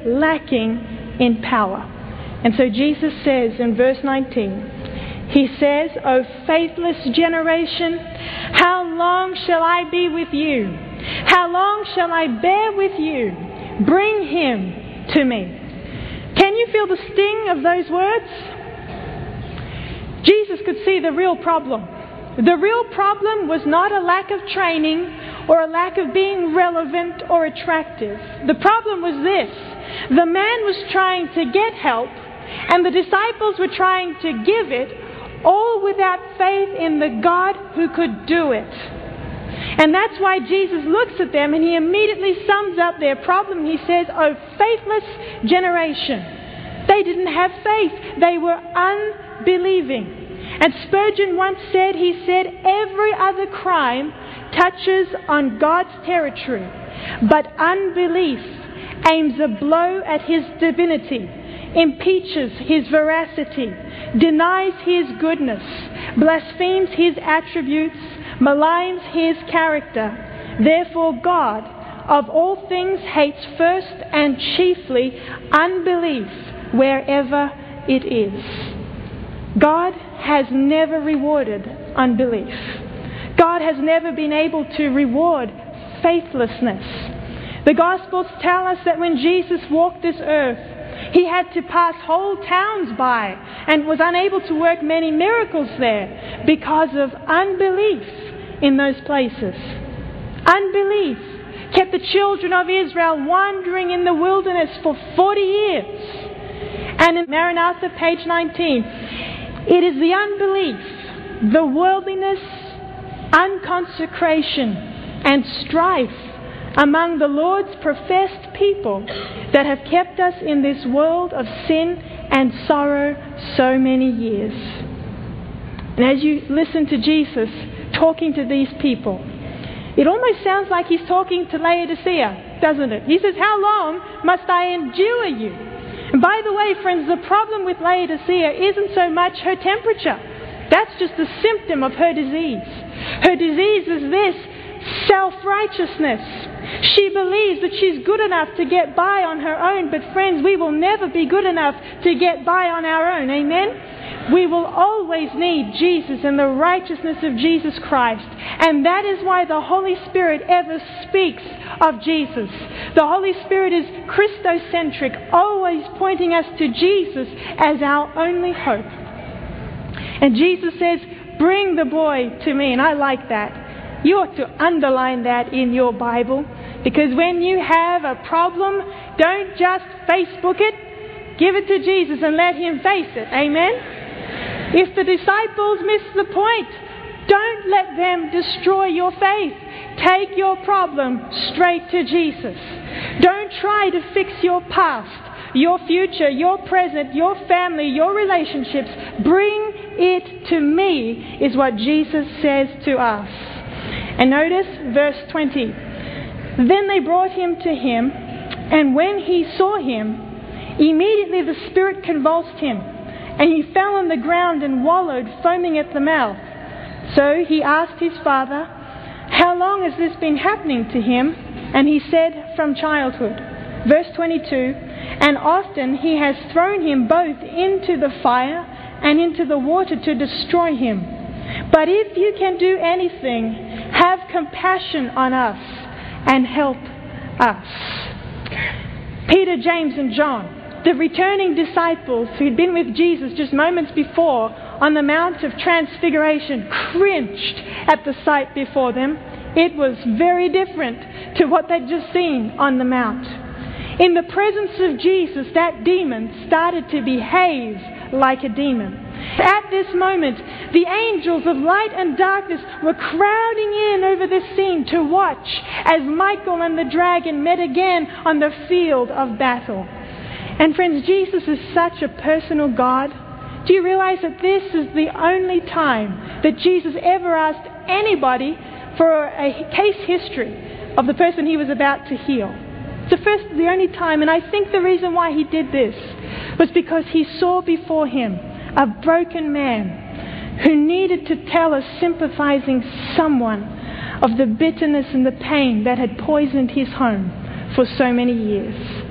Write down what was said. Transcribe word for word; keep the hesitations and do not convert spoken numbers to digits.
lacking in power. And so Jesus says in verse nineteen, He says, "O faithless generation, how long shall I be with you? How long shall I bear with you? Bring him to me." Can you feel the sting of those words? Jesus could see the real problem. The real problem was not a lack of training or a lack of being relevant or attractive. The problem was this: the man was trying to get help, and the disciples were trying to give it, all without faith in the God who could do it. And that's why Jesus looks at them and he immediately sums up their problem. He says, "O faithless generation." They didn't have faith. They were unbelieving. And Spurgeon once said, he said, "Every other crime touches on God's territory, but unbelief aims a blow at his divinity, impeaches his veracity, denies his goodness, blasphemes his attributes, maligns his character. Therefore God, of all things, hates first and chiefly unbelief wherever it is." God has never rewarded unbelief. God has never been able to reward faithlessness. The Gospels tell us that when Jesus walked this earth, he had to pass whole towns by and was unable to work many miracles there because of unbelief in those places. Unbelief kept the children of Israel wandering in the wilderness for forty years. And in Maranatha, page nineteen, it is the unbelief, the worldliness, unconsecration, and strife among the Lord's professed people that have kept us in this world of sin and sorrow so many years. And as you listen to Jesus talking to these people, it almost sounds like he's talking to Laodicea, doesn't it? He says, "How long must I endure you?" And by the way, friends, the problem with Laodicea isn't so much her temperature. That's just a symptom of her disease. Her disease is this: self-righteousness. She believes that she's good enough to get by on her own. But friends, we will never be good enough to get by on our own. Amen? We will always need Jesus and the righteousness of Jesus Christ. And that is why the Holy Spirit ever speaks of Jesus. The Holy Spirit is Christocentric, always pointing us to Jesus as our only hope. And Jesus says, "Bring the boy to me." And I like that. You ought to underline that in your Bible, because when you have a problem, don't just Facebook it. Give it to Jesus and let him face it. Amen? If the disciples miss the point, don't let them destroy your faith. Take your problem straight to Jesus. Don't try to fix your past, your future, your present, your family, your relationships. Bring it to me, is what Jesus says to us. And notice verse twenty. "Then they brought him to him, and when he saw him, immediately the spirit convulsed him, and he fell on the ground and wallowed, foaming at the mouth. So he asked his father, 'How long has this been happening to him?' And he said, 'From childhood.'" Verse twenty-two, "And often he has thrown him both into the fire and into the water to destroy him. But if you can do anything, have compassion on us and help us." Peter, James and John, the returning disciples who'd been with Jesus just moments before on the Mount of Transfiguration, cringed at the sight before them. It was very different to what they'd just seen on the Mount. In the presence of Jesus, that demon started to behave like a demon. At this moment, the angels of light and darkness were crowding in over this scene to watch as Michael and the dragon met again on the field of battle. And friends, Jesus is such a personal God. Do you realize that this is the only time that Jesus ever asked anybody for a case history of the person he was about to heal? It's the first, the only time. And I think the reason why he did this was because he saw before him a broken man who needed to tell a sympathizing someone of the bitterness and the pain that had poisoned his home for so many years.